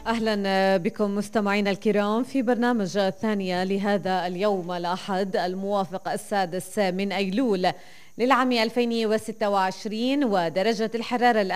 أهلا بكم مستمعينا الكرام في برنامج الثانية لهذا اليوم الأحد الموافق 6 من أيلول للعام 2026، ودرجة الحرارة الآن